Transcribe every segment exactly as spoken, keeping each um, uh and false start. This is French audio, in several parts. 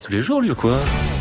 Tous les jours, lui, ou quoi?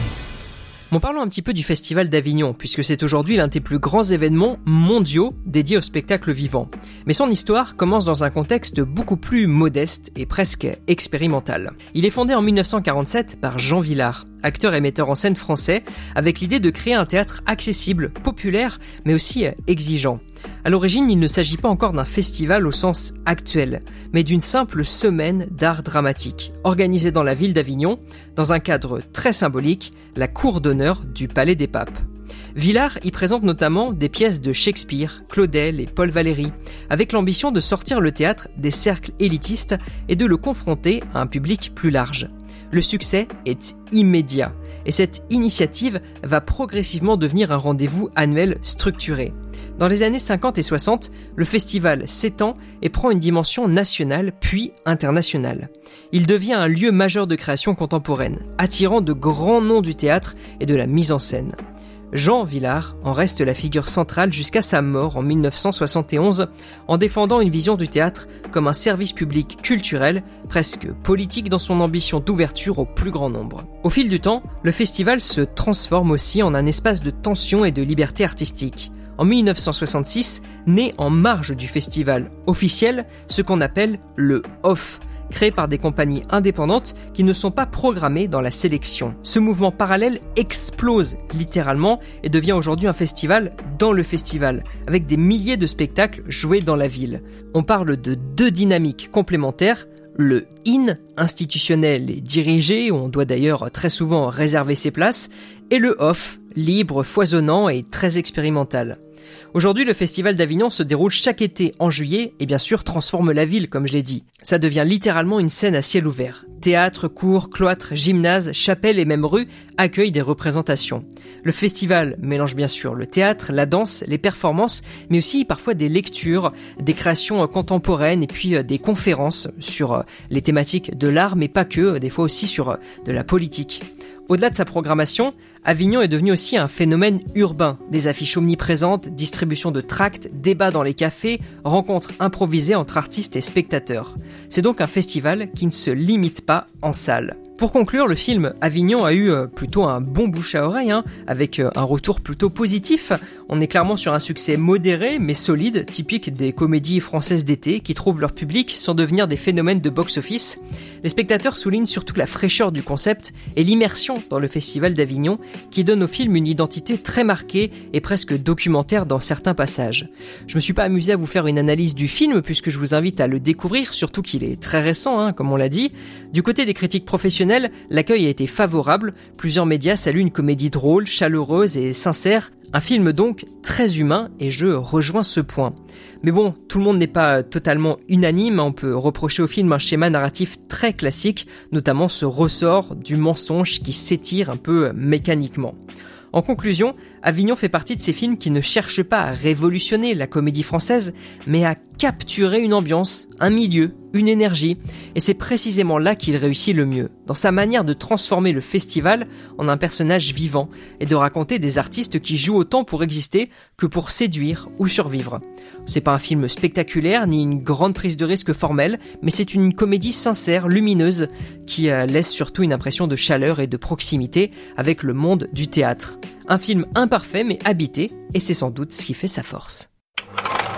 Bon, parlons un petit peu du Festival d'Avignon, puisque c'est aujourd'hui l'un des plus grands événements mondiaux dédiés au spectacle vivant. Mais son histoire commence dans un contexte beaucoup plus modeste et presque expérimental. Il est fondé en dix-neuf cent quarante-sept par Jean Vilar, acteur et metteur en scène français, avec l'idée de créer un théâtre accessible, populaire, mais aussi exigeant. À l'origine, il ne s'agit pas encore d'un festival au sens actuel, mais d'une simple semaine d'art dramatique, organisée dans la ville d'Avignon, dans un cadre très symbolique, la cour d'honneur du Palais des Papes. Vilar y présente notamment des pièces de Shakespeare, Claudel et Paul Valéry, avec l'ambition de sortir le théâtre des cercles élitistes et de le confronter à un public plus large. Le succès est immédiat, et cette initiative va progressivement devenir un rendez-vous annuel structuré. Dans les années cinquante et soixante, le festival s'étend et prend une dimension nationale puis internationale. Il devient un lieu majeur de création contemporaine, attirant de grands noms du théâtre et de la mise en scène. Jean Vilar en reste la figure centrale jusqu'à sa mort en dix-neuf cent soixante et onze, en défendant une vision du théâtre comme un service public culturel, presque politique dans son ambition d'ouverture au plus grand nombre. Au fil du temps, le festival se transforme aussi en un espace de tension et de liberté artistique. En dix-neuf cent soixante-six, naît en marge du festival officiel ce qu'on appelle le Off, créé par des compagnies indépendantes qui ne sont pas programmées dans la sélection. Ce mouvement parallèle explose littéralement et devient aujourd'hui un festival dans le festival, avec des milliers de spectacles joués dans la ville. On parle de deux dynamiques complémentaires, le in, institutionnel et dirigé, où on doit d'ailleurs très souvent réserver ses places, et le off, libre, foisonnant et très expérimental. Aujourd'hui, le Festival d'Avignon se déroule chaque été en juillet et bien sûr transforme la ville, comme je l'ai dit. Ça devient littéralement une scène à ciel ouvert. Théâtre, cours, cloîtres, gymnases, chapelles et même rues accueillent des représentations. Le festival mélange bien sûr le théâtre, la danse, les performances, mais aussi parfois des lectures, des créations contemporaines et puis des conférences sur les thématiques de l'art, mais pas que, des fois aussi sur de la politique. Au-delà de sa programmation, Avignon est devenu aussi un phénomène urbain. Des affiches omniprésentes, distribution de tracts, débats dans les cafés, rencontres improvisées entre artistes et spectateurs. C'est donc un festival qui ne se limite pas en salle. Pour conclure, le film Avignon a eu plutôt un bon bouche à oreille, hein, avec un retour plutôt positif. On est clairement sur un succès modéré mais solide, typique des comédies françaises d'été qui trouvent leur public sans devenir des phénomènes de box-office. Les spectateurs soulignent surtout la fraîcheur du concept et l'immersion dans le Festival d'Avignon qui donne au film une identité très marquée et presque documentaire dans certains passages. Je me suis pas amusé à vous faire une analyse du film puisque je vous invite à le découvrir, surtout qu'il est très récent, hein, comme on l'a dit. Du côté des critiques professionnelles, l'accueil a été favorable. Plusieurs médias saluent une comédie drôle, chaleureuse et sincère. Un film donc très humain et je rejoins ce point. Mais bon, tout le monde n'est pas totalement unanime, on peut reprocher au film un schéma narratif très classique, notamment ce ressort du mensonge qui s'étire un peu mécaniquement. En conclusion, Avignon fait partie de ces films qui ne cherchent pas à révolutionner la comédie française, mais à capturer une ambiance, un milieu, une énergie, et c'est précisément là qu'il réussit le mieux, dans sa manière de transformer le festival en un personnage vivant, et de raconter des artistes qui jouent autant pour exister que pour séduire ou survivre. C'est pas un film spectaculaire, ni une grande prise de risque formelle, mais c'est une comédie sincère, lumineuse, qui laisse surtout une impression de chaleur et de proximité avec le monde du théâtre. Un film imparfait mais habité, et c'est sans doute ce qui fait sa force.